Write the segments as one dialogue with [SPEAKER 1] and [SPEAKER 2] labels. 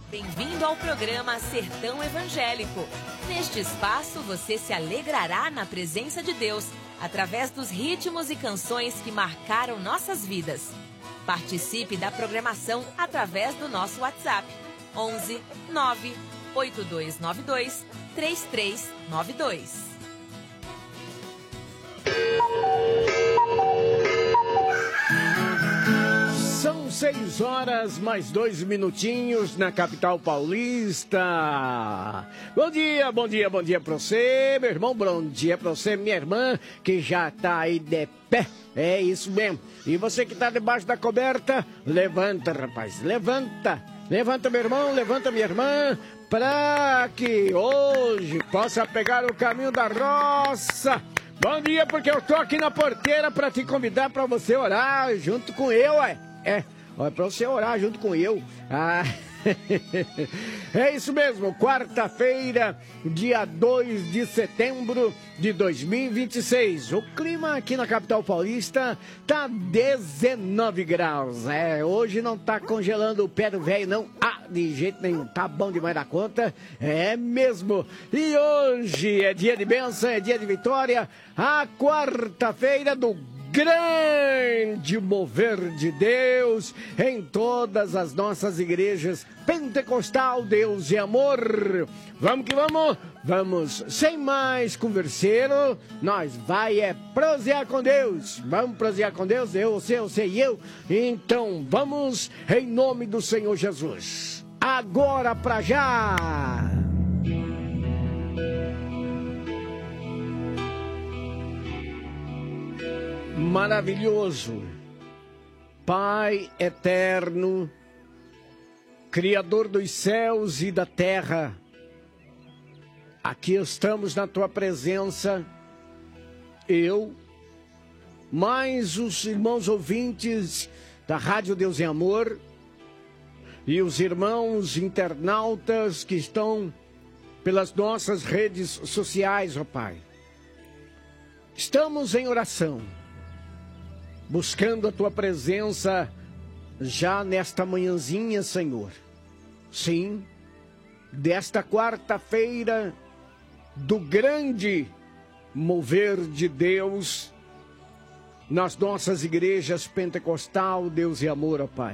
[SPEAKER 1] Bem-vindo ao programa Sertão Evangélico. Neste espaço você se alegrará na presença de Deus, através dos ritmos e canções que marcaram nossas vidas. Participe da programação através do nosso WhatsApp, 11 9 8292 3392.
[SPEAKER 2] São 6 horas mais 2 minutinhos na capital paulista. Bom dia, bom dia, bom dia pra você, meu irmão. Bom dia pra você, minha irmã, que já tá aí de pé. É isso mesmo. E você que tá debaixo da coberta, levanta, rapaz, levanta. Levanta, meu irmão, levanta, minha irmã, pra que hoje possa pegar o caminho da roça. Bom dia, porque eu tô aqui na porteira pra te convidar pra você orar junto com eu, ué. É pra você orar junto com eu. É isso mesmo, quarta-feira, dia 2 de setembro de 2026. O clima aqui na capital paulista tá 19 graus. Hoje não tá congelando o pé do velho, não. De jeito nenhum, tá bom demais da conta. É mesmo. E hoje é dia de bênção, é dia de vitória. A quarta-feira do grande mover de Deus em todas as nossas igrejas pentecostal, Deus e amor. Vamos que vamos, vamos sem mais converseiro, nós vai prosear com Deus. Vamos prosear com Deus, você e eu. Então vamos em nome do Senhor Jesus. Agora pra já. Maravilhoso, Pai eterno, Criador dos céus e da terra, aqui estamos na Tua presença, eu, mais os irmãos ouvintes da Rádio Deus e Amor, e os irmãos internautas que estão pelas nossas redes sociais, ó Pai. Estamos em oração, buscando a Tua presença já nesta manhãzinha, Senhor. Sim, desta quarta-feira do grande mover de Deus nas nossas igrejas pentecostal, Deus e amor, ó Pai.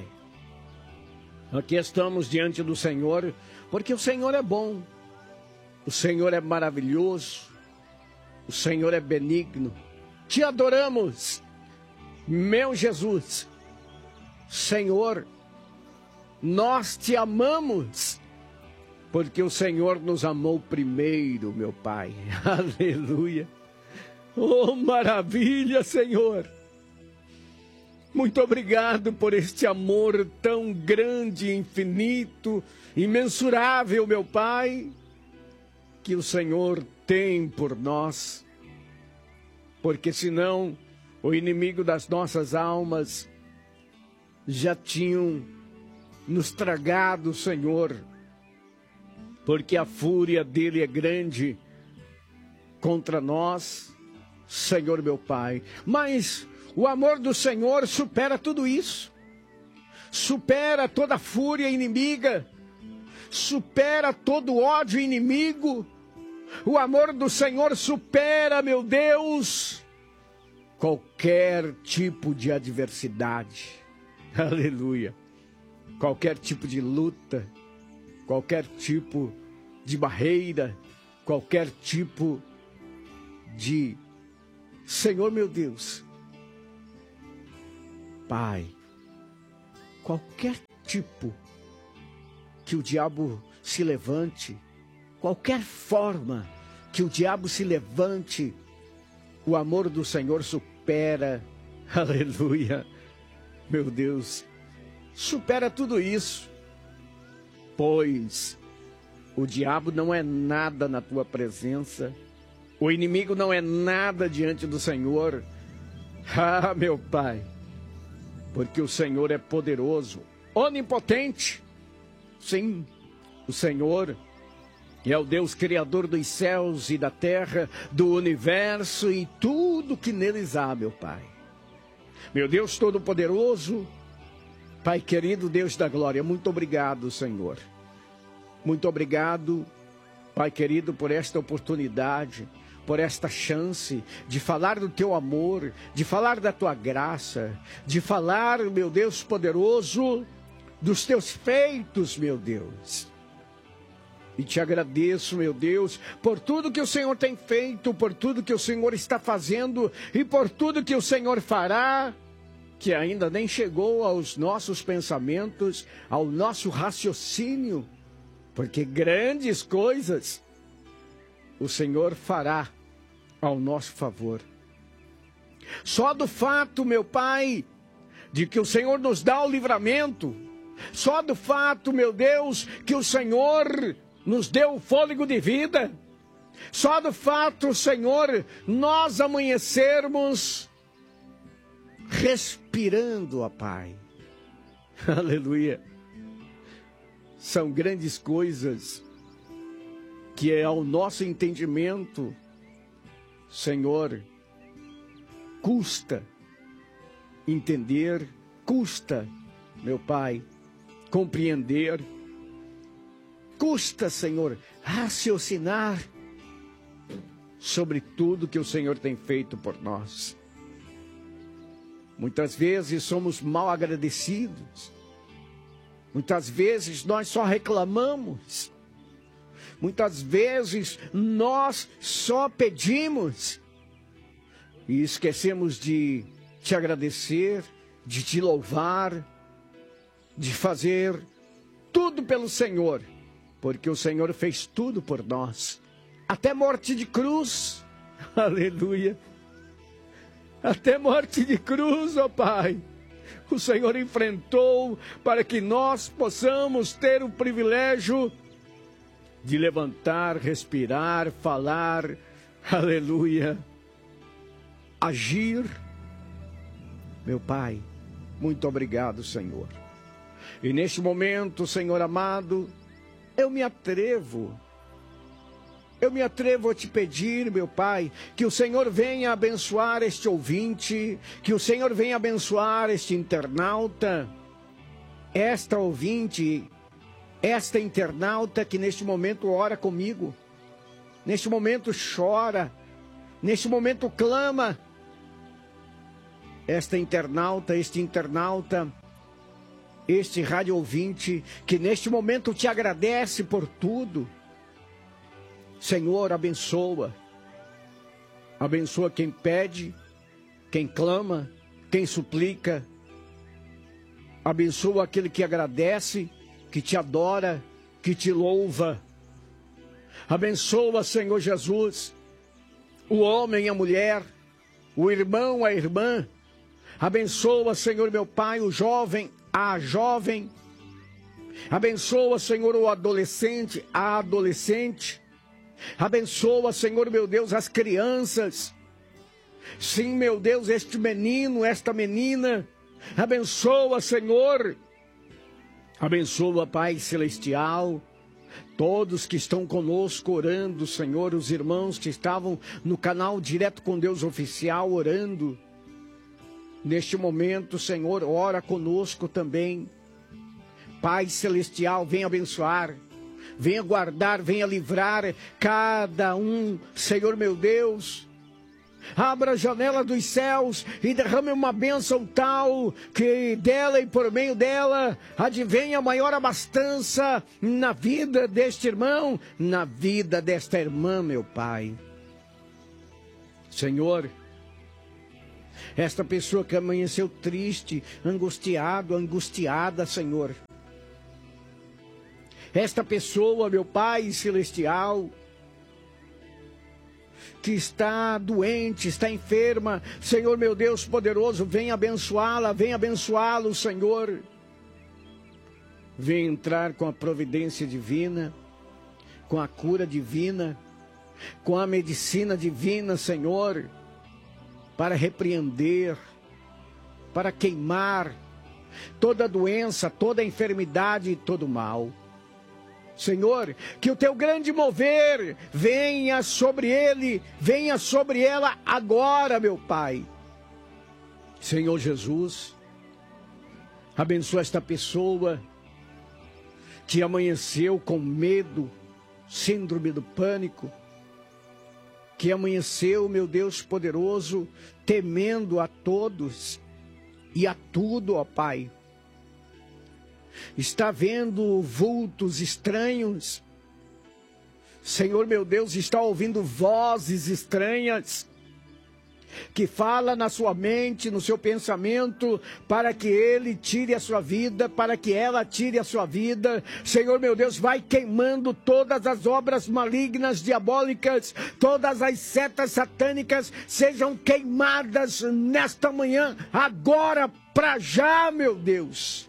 [SPEAKER 2] Aqui estamos diante do Senhor, porque o Senhor é bom, o Senhor é maravilhoso, o Senhor é benigno. Te adoramos, meu Jesus. Senhor, nós te amamos, porque o Senhor nos amou primeiro, meu Pai. Aleluia. Oh, maravilha, Senhor. Muito obrigado por este amor tão grande, infinito, imensurável, meu Pai, que o Senhor tem por nós. Porque senão o inimigo das nossas almas já tinham nos tragado, Senhor, porque a fúria dele é grande contra nós, Senhor meu Pai. Mas o amor do Senhor supera tudo isso, supera toda fúria inimiga, supera todo ódio inimigo. O amor do Senhor supera, meu Deus, qualquer tipo de adversidade. Aleluia. Qualquer tipo de luta, qualquer tipo de barreira, qualquer tipo de... Senhor meu Deus, Pai, qualquer tipo que o diabo se levante, qualquer forma que o diabo se levante, o amor do Senhor supera, aleluia, meu Deus, supera tudo isso, pois o diabo não é nada na tua presença, o inimigo não é nada diante do Senhor. Ah, meu Pai, porque o Senhor é poderoso, onipotente. Sim, o Senhor é o Deus criador dos céus e da terra, do universo e tudo que neles há, meu Pai. Meu Deus Todo-Poderoso, Pai querido, Deus da glória, muito obrigado, Senhor. Muito obrigado, Pai querido, por esta oportunidade, por esta chance de falar do teu amor, de falar da tua graça, de falar, meu Deus poderoso, dos teus feitos, meu Deus. E te agradeço, meu Deus, por tudo que o Senhor tem feito, por tudo que o Senhor está fazendo e por tudo que o Senhor fará, que ainda nem chegou aos nossos pensamentos, ao nosso raciocínio, porque grandes coisas o Senhor fará ao nosso favor. Só do fato, meu Pai, de que o Senhor nos dá o livramento, só do fato, meu Deus, que o Senhor nos deu o fôlego de vida, só do fato, Senhor, nós amanhecermos respirando, ó Pai. Aleluia. São grandes coisas que ao nosso entendimento, Senhor, custa entender, custa, meu Pai, compreender, custa, Senhor, raciocinar sobre tudo que o Senhor tem feito por nós. Muitas vezes somos mal agradecidos, muitas vezes nós só reclamamos, muitas vezes nós só pedimos e esquecemos de te agradecer, de te louvar, de fazer tudo pelo Senhor, porque o Senhor fez tudo por nós, até morte de cruz, aleluia, até morte de cruz, ó Pai, o Senhor enfrentou para que nós possamos ter o privilégio de levantar, respirar, falar, aleluia, agir. Meu Pai, muito obrigado, Senhor. E neste momento, Senhor amado, eu me atrevo a te pedir, meu Pai, que o Senhor venha abençoar este ouvinte, que o Senhor venha abençoar este internauta, esta ouvinte, esta internauta que neste momento ora comigo, neste momento chora, neste momento clama, esta internauta, este internauta, este rádio ouvinte, que neste momento te agradece por tudo. Senhor, abençoa quem pede, quem clama, quem suplica, abençoa aquele que agradece, que te adora, que te louva, abençoa, Senhor Jesus, o homem, a mulher, o irmão, a irmã, abençoa, Senhor meu Pai, o jovem, a jovem, abençoa, Senhor, o adolescente, a adolescente, abençoa, Senhor meu Deus, as crianças, sim, meu Deus, este menino, esta menina, abençoa, Senhor, abençoa, Pai Celestial, todos que estão conosco orando, Senhor, os irmãos que estavam no canal Direto com Deus Oficial orando, neste momento, Senhor, ora conosco também. Pai Celestial, venha abençoar, venha guardar, venha livrar cada um, Senhor meu Deus. Abra a janela dos céus e derrame uma bênção tal que dela e por meio dela advenha maior abastança na vida deste irmão, na vida desta irmã, meu Pai. Senhor, esta pessoa que amanheceu triste, angustiado, angustiada, Senhor. Esta pessoa, meu Pai Celestial, que está doente, está enferma, Senhor meu Deus poderoso, venha abençoá-la, venha abençoá-lo, Senhor. Venha entrar com a providência divina, com a cura divina, com a medicina divina, Senhor, para repreender, para queimar toda doença, toda enfermidade e todo mal. Senhor, que o teu grande mover venha sobre ele, venha sobre ela agora, meu Pai. Senhor Jesus, abençoa esta pessoa que amanheceu com medo, síndrome do pânico, que amanheceu, meu Deus poderoso, temendo a todos e a tudo, ó Pai. Está vendo vultos estranhos. Senhor, meu Deus, está ouvindo vozes estranhas que fala na sua mente, no seu pensamento, para que ele tire a sua vida, para que ela tire a sua vida. Senhor, meu Deus, vai queimando todas as obras malignas, diabólicas, todas as setas satânicas, sejam queimadas nesta manhã, agora, para já, meu Deus.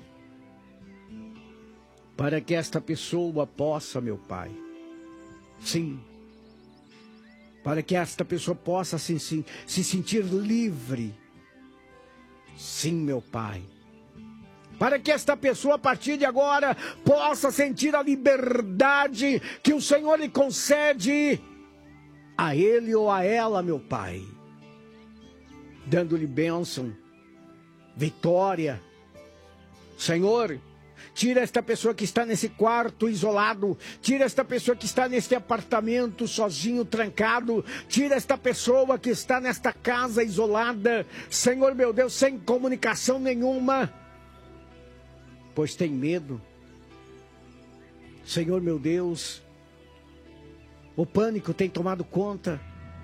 [SPEAKER 2] Para que esta pessoa possa, meu Pai, sim, para que esta pessoa possa se sentir livre. Sim, meu Pai. Para que esta pessoa, a partir de agora, possa sentir a liberdade que o Senhor lhe concede a ele ou a ela, meu Pai. Dando-lhe bênção, vitória. Senhor, tira esta pessoa que está nesse quarto isolado. Tira esta pessoa que está neste apartamento sozinho, trancado. Tira esta pessoa que está nesta casa isolada. Senhor, meu Deus, sem comunicação nenhuma, pois tem medo. Senhor, meu Deus, o pânico tem tomado conta.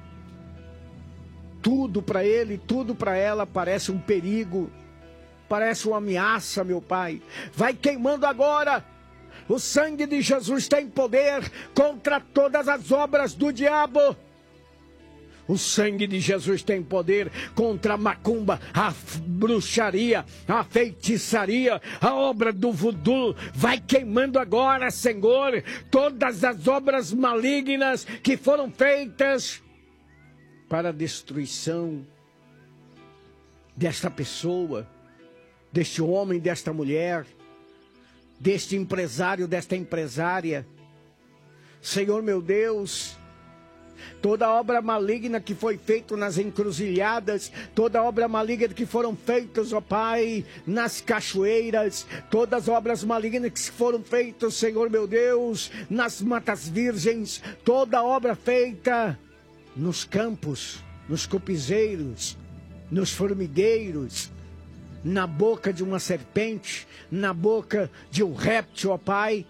[SPEAKER 2] Tudo para ele, tudo para ela parece um perigo. Parece uma ameaça, meu Pai. Vai queimando agora. O sangue de Jesus tem poder contra todas as obras do diabo. O sangue de Jesus tem poder contra a macumba, a bruxaria, a feitiçaria, a obra do voodoo. Vai queimando agora, Senhor, todas as obras malignas que foram feitas para a destruição desta pessoa, deste homem, desta mulher, deste empresário, desta empresária. Senhor, meu Deus, toda obra maligna que foi feita nas encruzilhadas, toda obra maligna que foram feitas, ó Pai, nas cachoeiras, todas as obras malignas que foram feitas, Senhor, meu Deus, nas matas virgens, toda obra feita nos campos, nos cupizeiros, nos formigueiros, na boca de uma serpente, na boca de um réptil, ó Pai.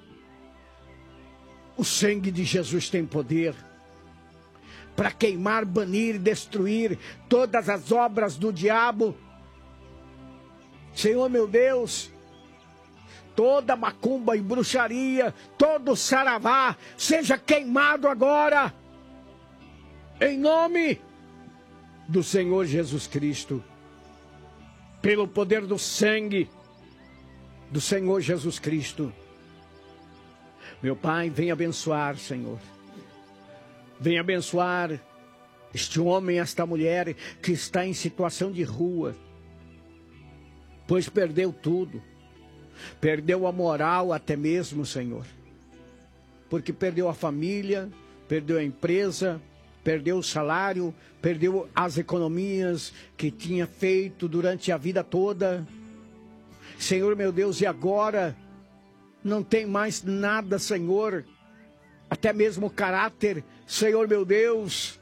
[SPEAKER 2] O sangue de Jesus tem poder para queimar, banir e destruir todas as obras do diabo. Senhor, meu Deus, toda macumba e bruxaria, todo saravá, seja queimado agora, em nome do Senhor Jesus Cristo. Pelo poder do sangue do Senhor Jesus Cristo. Meu Pai, vem abençoar, Senhor. Vem abençoar este homem, esta mulher que está em situação de rua. Pois perdeu tudo. Perdeu a moral até mesmo, Senhor. Porque perdeu a família, perdeu a empresa, perdeu o salário, perdeu as economias que tinha feito durante a vida toda. Senhor, meu Deus, e agora não tem mais nada, Senhor, até mesmo caráter, Senhor, meu Deus,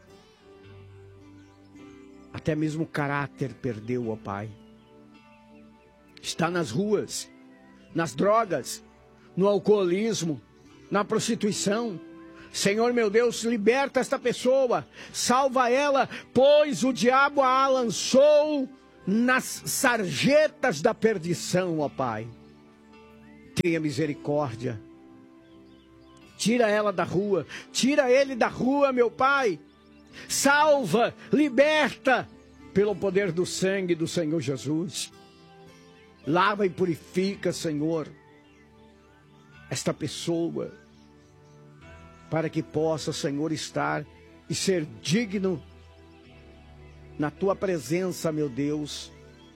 [SPEAKER 2] até mesmo caráter perdeu, ó Pai. Está nas ruas, nas drogas, no alcoolismo, na prostituição. Senhor, meu Deus, liberta esta pessoa, salva ela, pois o diabo a lançou nas sarjetas da perdição, ó Pai. Tenha misericórdia. Tira ela da rua, tira ele da rua, meu Pai. Salva, liberta, pelo poder do sangue do Senhor Jesus. Lava e purifica, Senhor, esta pessoa, para que possa, Senhor, estar e ser digno na Tua presença, meu Deus.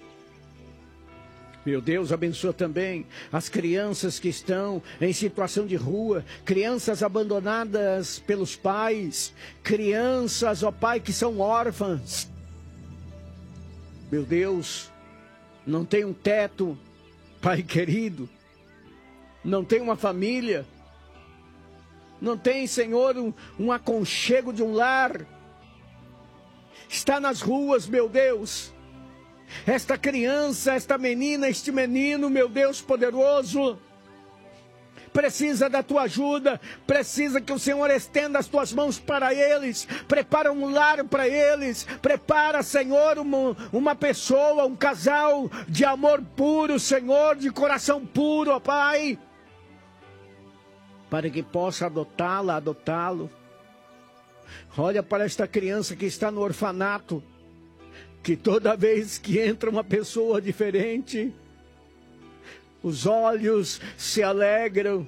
[SPEAKER 2] Meu Deus, abençoa também as crianças que estão em situação de rua, crianças abandonadas pelos pais, crianças, ó Pai, que são órfãs. Meu Deus, não tem um teto, Pai querido. não tem uma família, não tem, Senhor, um aconchego de um lar, está nas ruas, meu Deus. Esta criança, esta menina, este menino, meu Deus poderoso, precisa da tua ajuda, precisa que o Senhor estenda as tuas mãos para eles, prepara um lar para eles, prepara, Senhor, uma pessoa, um casal de amor puro, Senhor, de coração puro, ó Pai, para que possa adotá-lo. Olha para esta criança que está no orfanato, que toda vez que entra uma pessoa diferente, os olhos se alegram,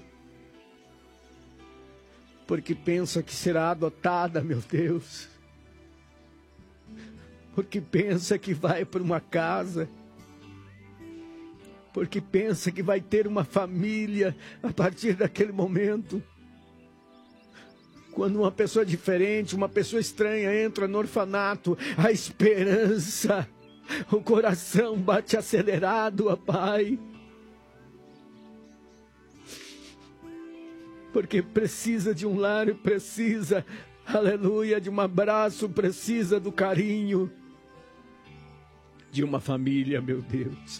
[SPEAKER 2] porque pensa que será adotada, meu Deus. Porque pensa que vai para uma casa. Porque pensa que vai ter uma família a partir daquele momento. Quando uma pessoa diferente, uma pessoa estranha entra no orfanato, a esperança, o coração bate acelerado, ó Pai. Porque precisa de um lar, precisa, aleluia, de um abraço, precisa do carinho de uma família, meu Deus.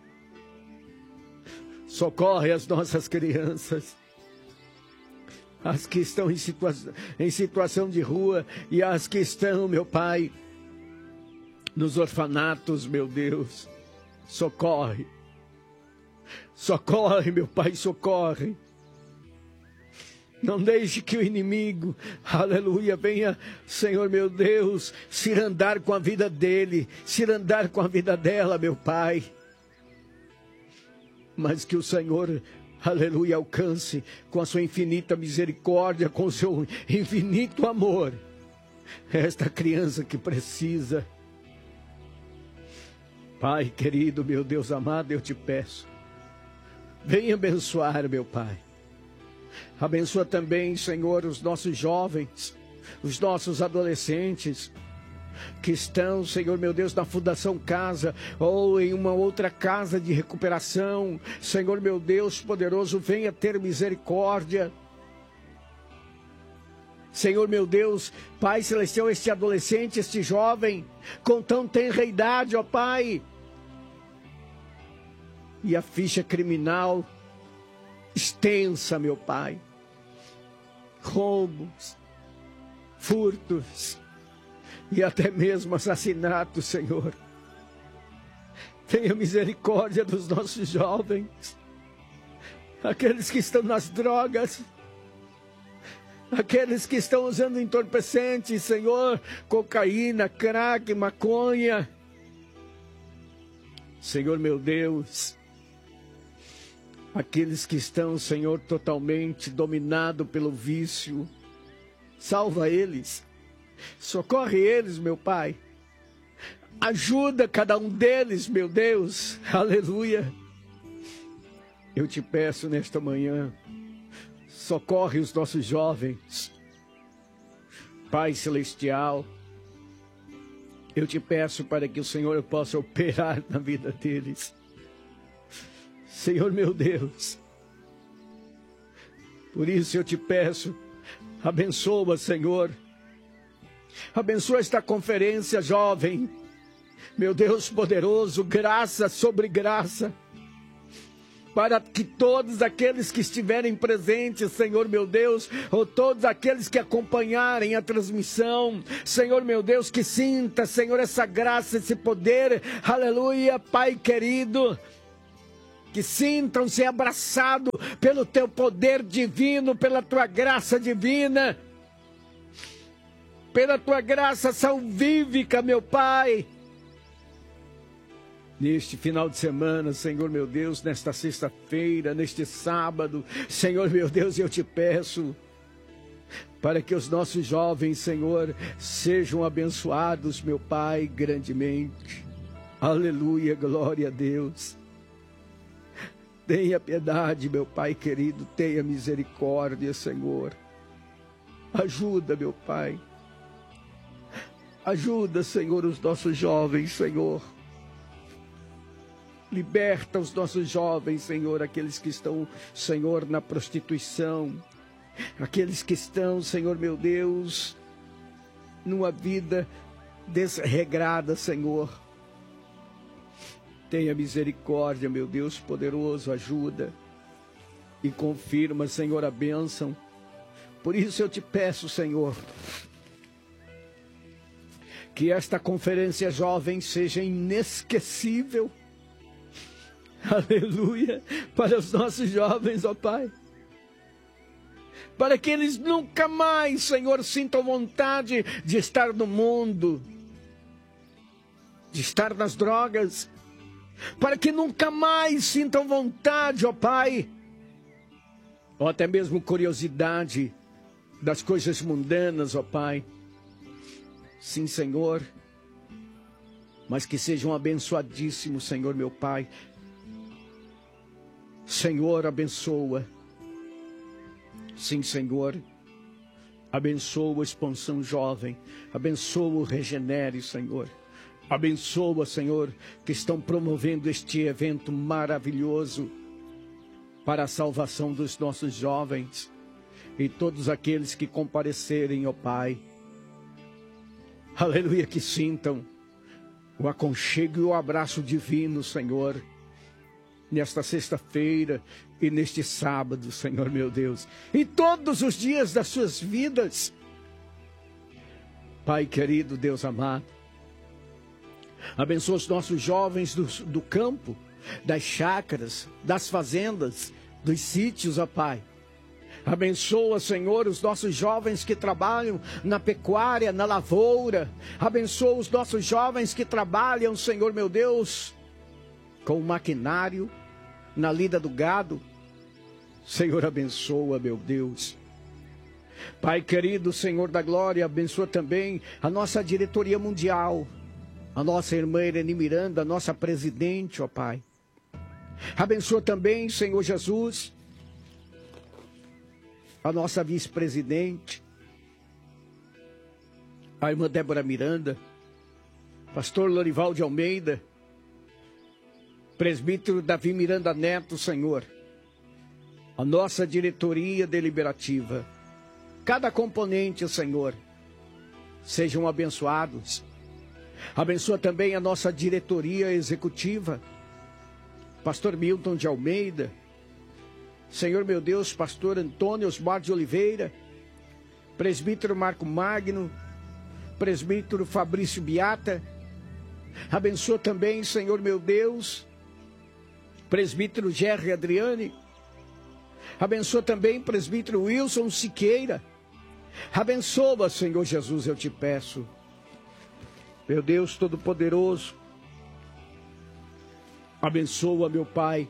[SPEAKER 2] Socorre as nossas crianças, as que estão em situação de rua e as que estão, meu Pai, nos orfanatos, meu Deus. Socorre, socorre, meu Pai, socorre. Não deixe que o inimigo, aleluia, venha, Senhor meu Deus, se andar com a vida dele, se andar com a vida dela, meu Pai. Mas que o Senhor, aleluia, alcance com a sua infinita misericórdia, com o seu infinito amor, esta criança que precisa. Pai querido, meu Deus amado, eu te peço, venha abençoar, meu Pai. Abençoa também, Senhor, os nossos jovens, os nossos adolescentes, que estão, Senhor meu Deus, na Fundação Casa, ou em uma outra casa de recuperação. Senhor meu Deus poderoso, venha ter misericórdia. Senhor meu Deus, Pai Celestial, este adolescente, este jovem, com tão tenra idade, ó Pai, e a ficha criminal extensa, meu Pai, roubos, furtos e até mesmo assassinatos, Senhor. Tenha misericórdia dos nossos jovens, aqueles que estão nas drogas, aqueles que estão usando entorpecentes, Senhor, cocaína, crack, maconha. Senhor meu Deus, aqueles que estão, Senhor, totalmente dominados pelo vício, salva eles, socorre eles, meu Pai, ajuda cada um deles, meu Deus, aleluia. Eu te peço nesta manhã, socorre os nossos jovens, Pai Celestial, eu te peço para que o Senhor possa operar na vida deles. Senhor meu Deus, por isso eu te peço, abençoa, Senhor, abençoa esta conferência jovem, meu Deus poderoso, graça sobre graça, para que todos aqueles que estiverem presentes, Senhor meu Deus, ou todos aqueles que acompanharem a transmissão, Senhor meu Deus, que sinta, Senhor, essa graça, esse poder, aleluia, Pai querido, que sintam-se abraçados pelo teu poder divino, pela tua graça divina, pela tua graça salvífica, meu Pai. Neste final de semana, Senhor meu Deus, nesta sexta-feira, neste sábado, Senhor meu Deus, eu te peço para que os nossos jovens, Senhor, sejam abençoados, meu Pai, grandemente. Aleluia, glória a Deus. Tenha piedade, meu Pai querido, tenha misericórdia, Senhor. Ajuda, meu Pai. Ajuda, Senhor, os nossos jovens, Senhor. Liberta os nossos jovens, Senhor, aqueles que estão, Senhor, na prostituição, aqueles que estão, Senhor meu Deus, numa vida desregrada, Senhor. Tenha misericórdia, meu Deus poderoso, ajuda e confirma, Senhor, a bênção. Por isso eu te peço, Senhor, que esta conferência jovem seja inesquecível. Aleluia, para os nossos jovens, ó Pai. Para que eles nunca mais, Senhor, sintam vontade de estar no mundo, de estar nas drogas. Para que nunca mais sintam vontade, ó Pai, ou até mesmo curiosidade das coisas mundanas, ó Pai. Sim, Senhor, mas que sejam abençoadíssimos, Senhor, meu Pai. Senhor, abençoa. Sim, Senhor, abençoa a Expansão Jovem, abençoa o Regenere, Senhor. Abençoa, Senhor, que estão promovendo este evento maravilhoso para a salvação dos nossos jovens e todos aqueles que comparecerem, ó Pai. Aleluia, que sintam o aconchego e o abraço divino, Senhor, nesta sexta-feira e neste sábado, Senhor meu Deus, e todos os dias das suas vidas. Pai querido, Deus amado, abençoa os nossos jovens do campo, das chácaras, das fazendas, dos sítios, ó Pai. Abençoa, Senhor, os nossos jovens que trabalham na pecuária, na lavoura. Abençoa os nossos jovens que trabalham, Senhor meu Deus, com o maquinário, na lida do gado. Senhor, abençoa, meu Deus. Pai querido, Senhor da glória, abençoa também a nossa diretoria mundial, a nossa irmã Irene Miranda, a nossa presidente, ó Pai. Abençoa também, Senhor Jesus, a nossa vice-presidente, a irmã Débora Miranda, pastor Lorival de Almeida, presbítero Davi Miranda Neto, Senhor, a nossa diretoria deliberativa, cada componente, Senhor, sejam abençoados. Abençoa também a nossa diretoria executiva, pastor Milton de Almeida, Senhor meu Deus, pastor Antônio Osmar de Oliveira, presbítero Marco Magno, presbítero Fabrício Biata. Abençoa também, Senhor meu Deus, presbítero Gerry Adriane. Abençoa também presbítero Wilson Siqueira. Abençoa, Senhor Jesus, eu te peço. Meu Deus Todo-Poderoso, abençoa, meu Pai,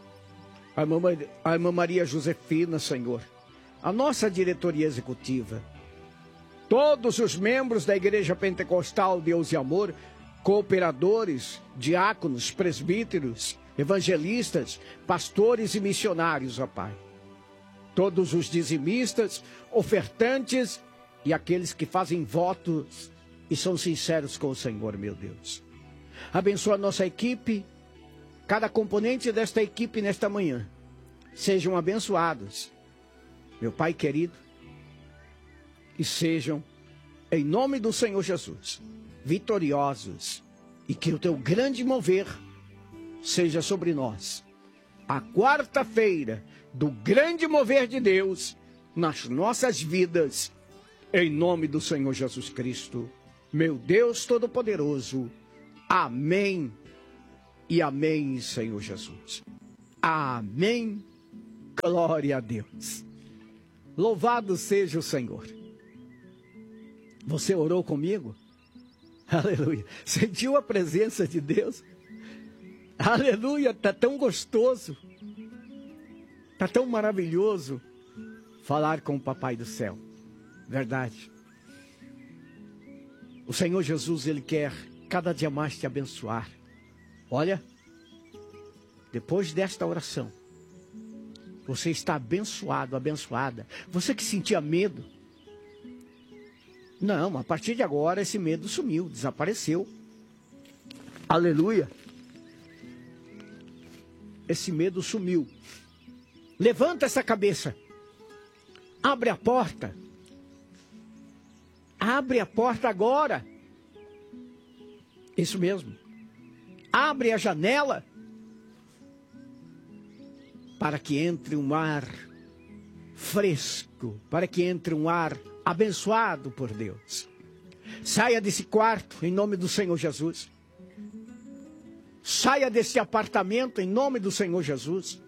[SPEAKER 2] a irmã Maria Josefina, Senhor, a nossa diretoria executiva, todos os membros da Igreja Pentecostal Deus e Amor, cooperadores, diáconos, presbíteros, evangelistas, pastores e missionários, ó Pai. Todos os dizimistas, ofertantes e aqueles que fazem votos e são sinceros com o Senhor, meu Deus. Abençoa a nossa equipe, cada componente desta equipe nesta manhã. Sejam abençoados, meu Pai querido, e sejam, em nome do Senhor Jesus, vitoriosos, e que o teu grande mover seja sobre nós. A quarta-feira do grande mover de Deus nas nossas vidas, em nome do Senhor Jesus Cristo, meu Deus Todo-Poderoso. Amém e amém, Senhor Jesus. Amém. Glória a Deus. Louvado seja o Senhor. Você orou comigo? Aleluia. Sentiu a presença de Deus? Aleluia. Está tão gostoso. Está tão maravilhoso falar com o Papai do Céu. Verdade. O Senhor Jesus, Ele quer cada dia mais te abençoar. Olha, depois desta oração, você está abençoado, abençoada. Você que sentia medo. Não, a partir de agora esse medo sumiu, desapareceu. Aleluia. esse medo sumiu. Levanta essa cabeça. Abre a porta. Abre a porta agora. Isso mesmo. Abre a janela para que entre um ar fresco, para que entre um ar abençoado por Deus. Saia desse quarto em nome do Senhor Jesus. Saia desse apartamento em nome do Senhor Jesus.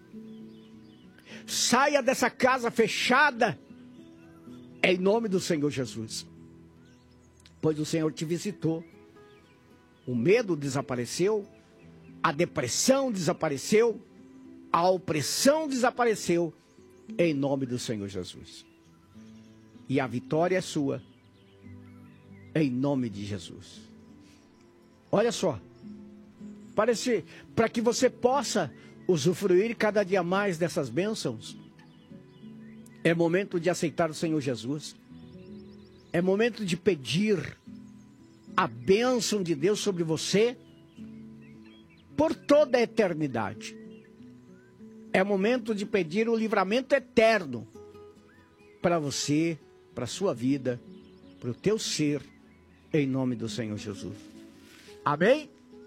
[SPEAKER 2] Saia dessa casa fechada em nome do Senhor Jesus. Pois o Senhor te visitou. O medo desapareceu, a depressão desapareceu, a opressão desapareceu, em nome do Senhor Jesus. E a vitória é sua, em nome de Jesus. Olha só, para que você possa usufruir cada dia mais dessas bênçãos, é momento de aceitar o Senhor Jesus, é momento de pedir a bênção de Deus sobre você por toda a eternidade. É momento de pedir o livramento eterno para você, para a sua vida, para o teu ser, em nome do Senhor Jesus. Amém?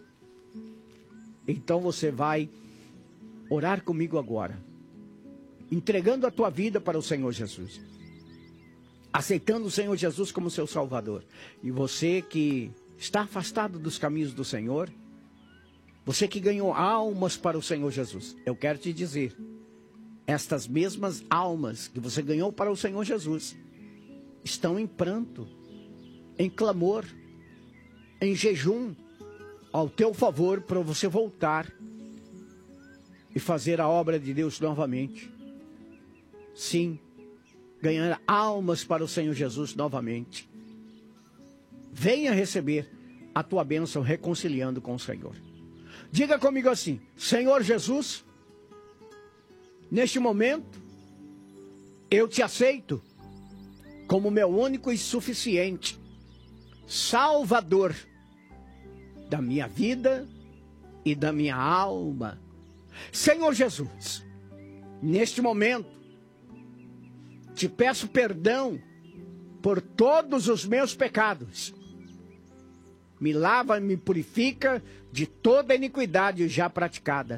[SPEAKER 2] Então você vai orar comigo agora, entregando a tua vida para o Senhor Jesus, aceitando o Senhor Jesus como seu Salvador. E você que está afastado dos caminhos do Senhor, você que ganhou almas para o Senhor Jesus, eu quero te dizer, estas mesmas almas que você ganhou para o Senhor Jesus, estão em pranto, em clamor, em jejum, ao teu favor, para você voltar e fazer a obra de Deus novamente. Sim, ganhar almas para o Senhor Jesus novamente. Venha receber a tua bênção reconciliando com o Senhor. Diga comigo assim: Senhor Jesus, neste momento, eu te aceito como meu único e suficiente Salvador da minha vida e da minha alma. Senhor Jesus, neste momento, te peço perdão por todos os meus pecados. Me lava e me purifica de toda iniquidade já praticada.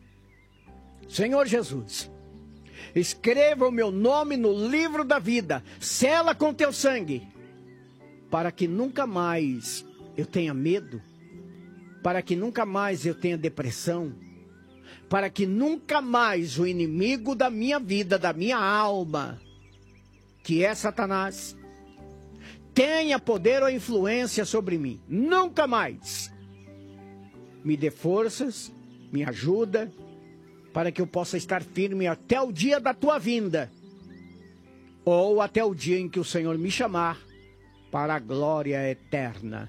[SPEAKER 2] Senhor Jesus, escreva o meu nome no livro da vida, sela com teu sangue, para que nunca mais eu tenha medo, para que nunca mais eu tenha depressão, para que nunca mais o inimigo da minha vida, da minha alma, que é Satanás, tenha poder ou influência sobre mim. Nunca mais. Me dê forças, me ajuda, para que eu possa estar firme até o dia da tua vinda, ou até o dia em que o Senhor me chamar para a glória eterna.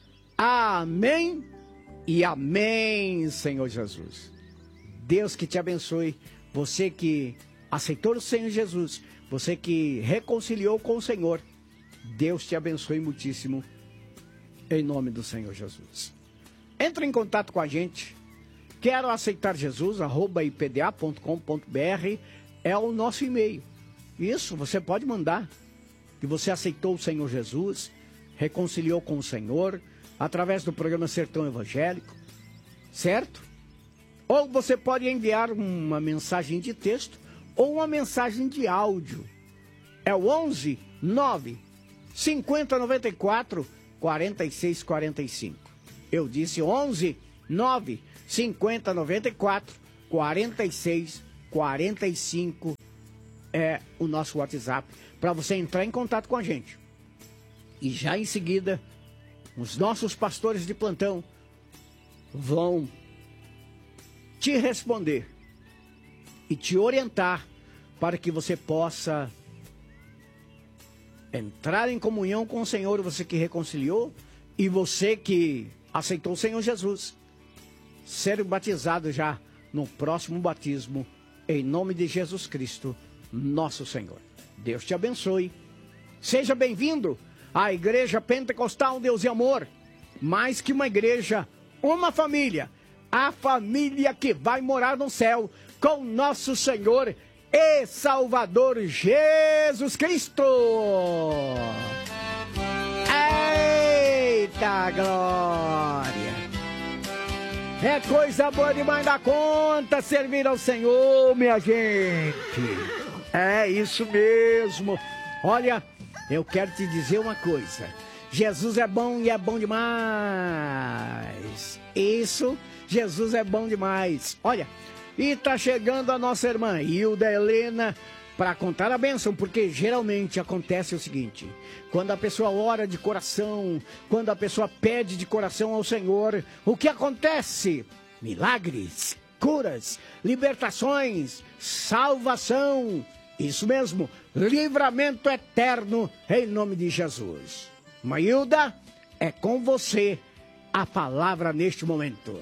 [SPEAKER 2] Amém e amém, Senhor Jesus. Deus que te abençoe, você que aceitou o Senhor Jesus, você que reconciliou com o Senhor, Deus te abençoe muitíssimo, em nome do Senhor Jesus. Entre em contato com a gente. Quero aceitar Jesus, @ipda.com.br é o nosso e-mail. Isso, você pode mandar. Que você aceitou o Senhor Jesus, reconciliou com o Senhor, através do programa Sertão Evangélico, certo? Ou você pode enviar uma mensagem de texto ou uma mensagem de áudio. É o 11 9 50 94 46 45. Eu disse 11 9 50 94 46 45 é o nosso WhatsApp para você entrar em contato com a gente. E já em seguida, os nossos pastores de plantão vão te responder e te orientar para que você possa entrar em comunhão com o Senhor, você que reconciliou e você que aceitou o Senhor Jesus, ser batizado já no próximo batismo, em nome de Jesus Cristo, nosso Senhor. Deus te abençoe. Seja bem-vindo à Igreja Pentecostal Deus e Amor, mais que uma igreja, uma família, a família que vai morar no céu com nosso Senhor e Salvador Jesus Cristo. Eita glória! É coisa boa demais da conta servir ao Senhor, minha gente. É isso mesmo. Olha, eu quero te dizer uma coisa. Jesus é bom e é bom demais. Isso, Jesus é bom demais. Olha, e tá chegando a nossa irmã Hilda Helena para contar a bênção, porque geralmente acontece o seguinte: quando a pessoa ora de coração, quando a pessoa pede de coração ao Senhor, o que acontece? Milagres, curas, libertações, salvação, isso mesmo, livramento eterno em nome de Jesus. Mailda, é com você a palavra neste momento.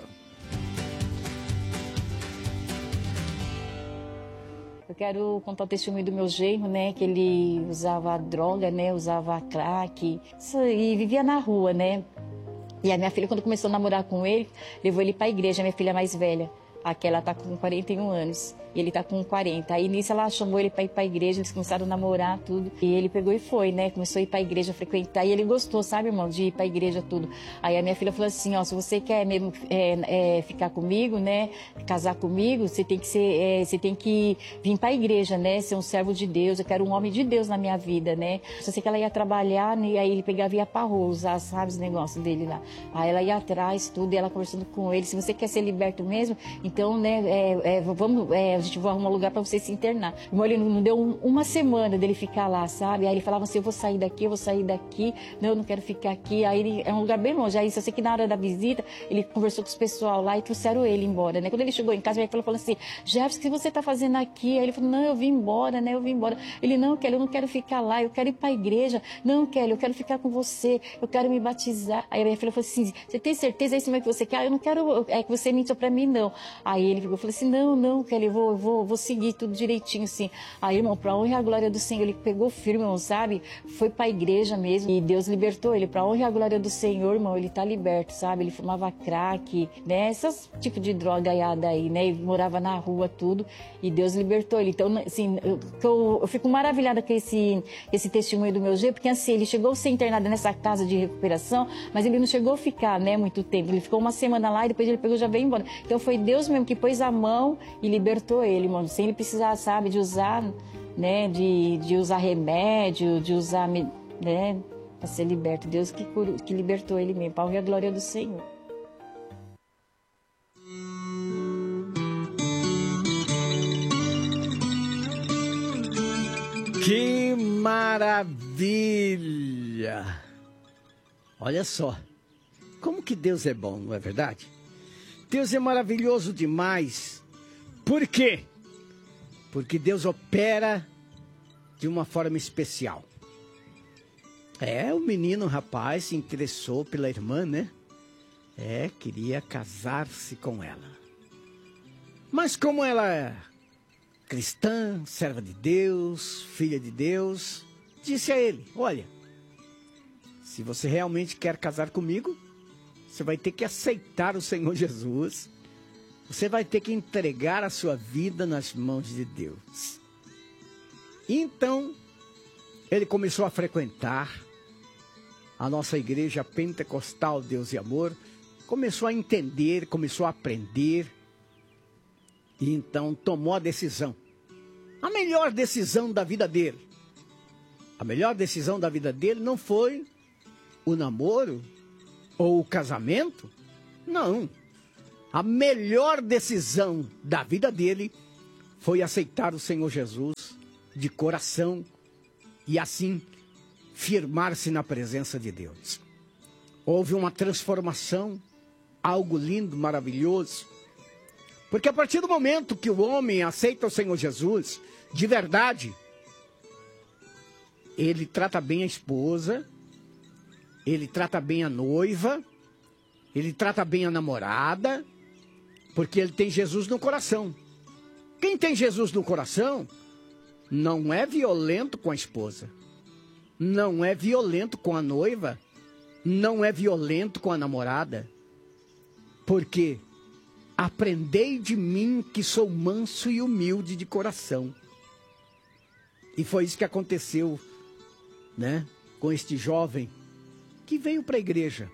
[SPEAKER 3] Eu quero contar o testemunho do meu genro, né? Que ele usava droga, né? Usava crack e vivia na rua, né? E a minha filha, quando começou a namorar com ele, levou ele para a igreja, minha filha mais velha. Aquela tá com 41 anos e ele tá com 40. Aí nisso ela chamou ele para ir para a igreja, eles começaram a namorar, tudo. E ele pegou e foi, né? Começou a ir para a igreja, frequentar. E ele gostou, sabe, irmão, de ir para a igreja, tudo. Aí a minha filha falou assim, ó, se você quer mesmo ficar comigo, né? Casar comigo, você tem que vir para a igreja, né? Ser um servo de Deus. Eu quero um homem de Deus na minha vida, né? Só sei que ela ia trabalhar, né? E aí ele pegava e ia para rua, usar, sabe, os negócios dele lá. Aí ela ia atrás, tudo, e ela conversando com ele. Se você quer ser liberto mesmo, então, né, a gente vai arrumar um lugar para você se internar. Irmão, ele não deu uma semana dele ficar lá, sabe? Aí ele falava assim, eu vou sair daqui, não, eu não quero ficar aqui. Aí é um lugar bem longe. Aí, só sei que na hora da visita, ele conversou com os pessoal lá e trouxeram ele embora, né? Quando ele chegou em casa, ele falou assim, Jefferson, o que você tá fazendo aqui? Aí ele falou, não, eu vim embora, né? Eu vim embora. Ele, não, Kelly, eu não quero ficar lá, eu quero ir para a igreja. Não, Kelly, eu quero ficar com você, eu quero me batizar. Aí a minha filha falou assim, você tem certeza, é isso mesmo que você quer? Eu não quero que você minta para mim, não. Aí ele falou assim, não, Kelly, eu vou seguir tudo direitinho, assim. Aí, irmão, pra honra e a glória do Senhor, ele pegou firme, irmão, sabe? Foi pra igreja mesmo e Deus libertou ele. Pra honra e a glória do Senhor, irmão, ele tá liberto, sabe? Ele fumava crack, né? Esses tipo de droga aí, né? Ele morava na rua, tudo, e Deus libertou ele. Então, assim, eu fico maravilhada com esse testemunho do meu jeito, porque assim, ele chegou a ser internado nessa casa de recuperação, mas ele não chegou a ficar, né, muito tempo. Ele ficou uma semana lá e depois ele pegou e já veio embora. Então foi Deus mesmo que pôs a mão e libertou ele, irmão, sem ele precisar, sabe, de usar, né, de usar remédio, de usar, né, para ser liberto. Deus que libertou ele mesmo, para a glória do Senhor.
[SPEAKER 2] Que maravilha! Olha só, como que Deus é bom, não é verdade? Deus é maravilhoso demais. Por quê? Porque Deus opera de uma forma especial. O menino, rapaz, se interessou pela irmã, né? Queria casar-se com ela. Mas como ela é cristã, serva de Deus, filha de Deus, disse a ele, olha, se você realmente quer casar comigo, você vai ter que aceitar o Senhor Jesus. Você vai ter que entregar a sua vida nas mãos de Deus. Então, ele começou a frequentar a nossa igreja pentecostal Deus e Amor. Começou a entender, começou a aprender. E então tomou a decisão. A melhor decisão da vida dele. A melhor decisão da vida dele não foi o namoro ou o casamento. Não. A melhor decisão da vida dele foi aceitar o Senhor Jesus de coração e assim firmar-se na presença de Deus. Houve uma transformação, algo lindo, maravilhoso. Porque a partir do momento que o homem aceita o Senhor Jesus, de verdade, ele trata bem a esposa, ele trata bem a noiva, ele trata bem a namorada, porque ele tem Jesus no coração. Quem tem Jesus no coração não é violento com a esposa, não é violento com a noiva, não é violento com a namorada. Por quê? aprendei de mim que sou manso e humilde de coração. E foi isso que aconteceu, né, com este jovem que veio para a igreja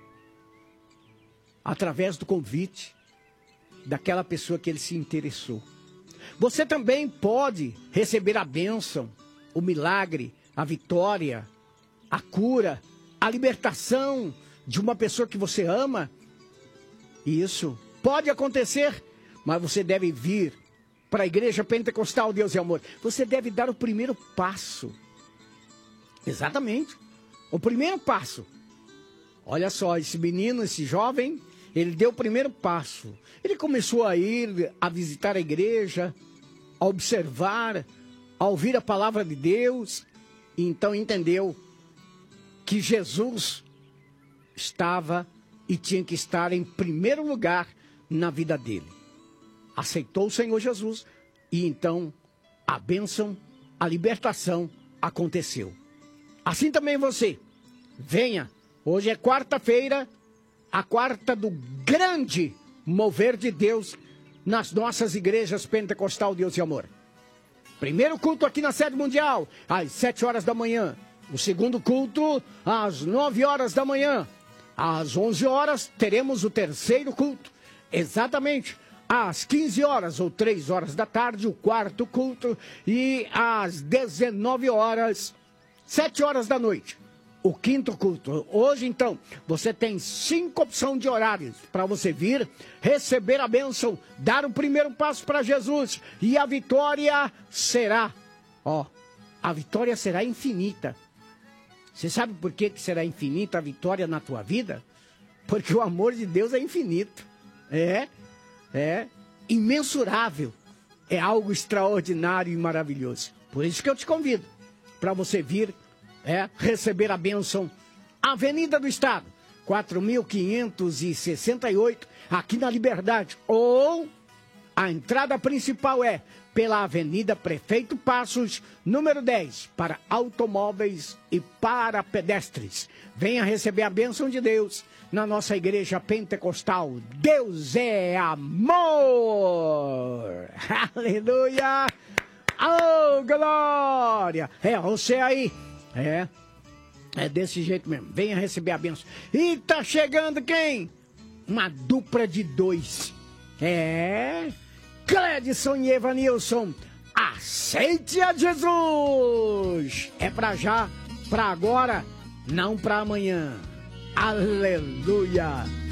[SPEAKER 2] através do convite daquela pessoa que ele se interessou. Você também pode receber a bênção, o milagre, a vitória, a cura, a libertação de uma pessoa que você ama. Isso pode acontecer, mas você deve vir para a Igreja Pentecostal Deus e Amor. Você deve dar o primeiro passo. Exatamente. O primeiro passo. Olha só, esse menino, esse jovem, ele deu o primeiro passo. Ele começou a ir, a visitar a igreja, a observar, a ouvir a palavra de Deus. E então entendeu que Jesus estava e tinha que estar em primeiro lugar na vida dele. Aceitou o Senhor Jesus e então a bênção, a libertação aconteceu. Assim também você, venha, hoje é quarta-feira, a quarta do grande mover de Deus nas nossas igrejas Pentecostal Deus e Amor. Primeiro culto aqui na sede mundial, às 7 horas da manhã. O segundo culto, às 9 horas da manhã. Às 11 horas, teremos o terceiro culto. Exatamente, às 15 horas ou 3 horas da tarde, o quarto culto. E às 19 horas, 7 horas da noite, o quinto culto. Hoje, então, você tem 5 opções de horários para você vir, receber a bênção, dar o primeiro passo para Jesus. E a vitória será, a vitória será infinita. Você sabe por que será infinita a vitória na tua vida? Porque o amor de Deus é infinito. É imensurável. É algo extraordinário e maravilhoso. Por isso que eu te convido para você vir receber a bênção. Avenida do Estado, 4.568, aqui na Liberdade. Ou a entrada principal é pela Avenida Prefeito Passos, número 10, para automóveis e para pedestres. Venha receber a bênção de Deus na nossa igreja pentecostal. Deus é amor! Aleluia! Oh, glória! Você aí, é desse jeito mesmo. Venha receber a bênção. E tá chegando quem? Uma dupla de 2. Cledson e Evanilson, aceite a Jesus! É pra já, pra agora, não pra amanhã. Aleluia!